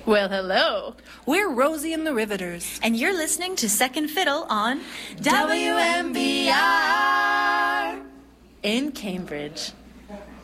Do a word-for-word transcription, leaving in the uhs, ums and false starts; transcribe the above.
Well, hello. We're Rosie and the Riveters. And you're listening to Second Fiddle on W M B R in Cambridge.